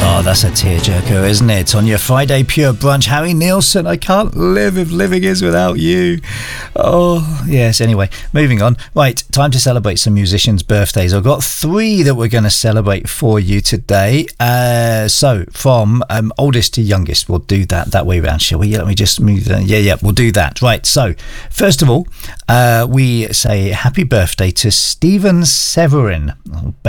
Oh, that's a tearjerker, isn't it? On your Friday Pure Brunch, Harry Nilsson, I can't live if living is without you. Oh, yes, anyway, moving on. Right, time to celebrate some musicians' birthdays. I've got 3 that we're going to celebrate for you today. So, from oldest to youngest, we'll do that way round, shall we? Let me just move that. Yeah, we'll do that. Right, so, first of all, we say happy birthday to Stephen Severin.